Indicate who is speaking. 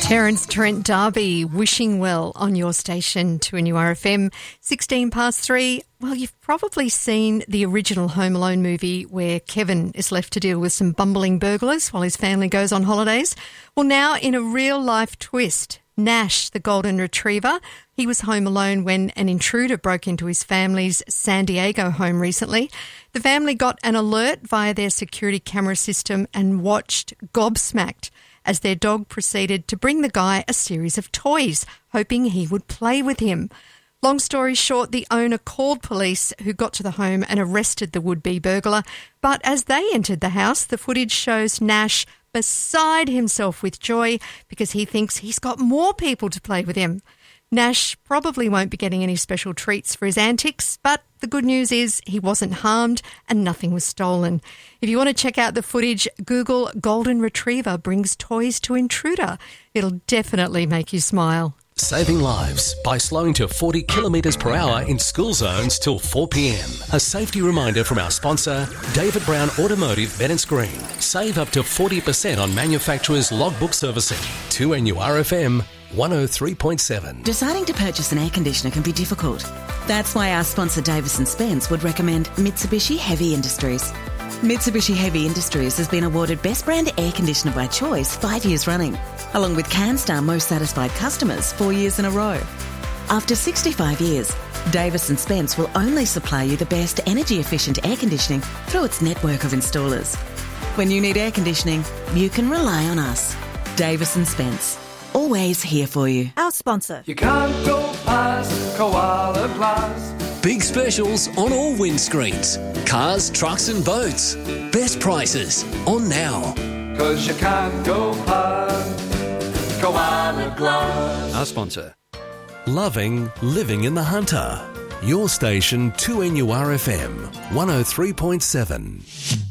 Speaker 1: Terence Trent D'Arby, Wishing Well on your station to a new RFM. 3:16. Well, you've probably seen the original Home Alone movie where Kevin is left to deal with some bumbling burglars while his family goes on holidays. Well, now in a real-life twist, Nash, the golden retriever, he was home alone when an intruder broke into his family's San Diego home recently. The family got an alert via their security camera system and watched gobsmacked as their dog proceeded to bring the guy a series of toys, hoping he would play with him. Long story short, the owner called police, who got to the home and arrested the would-be burglar. But as they entered the house, the footage shows Nash beside himself with joy because he thinks he's got more people to play with him. Nash probably won't be getting any special treats for his antics, but the good news is he wasn't harmed and nothing was stolen. If you want to check out the footage, Google Golden Retriever brings toys to intruder. It'll definitely make you smile.
Speaker 2: Saving lives by slowing to 40 kilometres per hour in school zones till 4 p.m. A safety reminder from our sponsor, David Brown Automotive, Bennetts Green. Save up to 40% on manufacturers' logbook servicing. 2NURFM 103.7.
Speaker 3: Deciding to purchase an air conditioner can be difficult. That's why our sponsor Davis & Spence would recommend Mitsubishi Heavy Industries. Mitsubishi Heavy Industries has been awarded Best Brand Air Conditioner by Choice 5 years running, along with CanStar Most Satisfied Customers 4 years in a row. After 65 years, Davis & Spence will only supply you the best energy-efficient air conditioning through its network of installers. When you need air conditioning, you can rely on us. Davis & Spence. Always here for you. Our sponsor.
Speaker 4: You can't go past Koala Glass.
Speaker 2: Big specials on all windscreens. Cars, trucks and boats. Best prices on now.
Speaker 4: 'Cause you can't go past Koala Glass.
Speaker 2: Our sponsor. Loving living in the Hunter. Your station 2NURFM 103.7.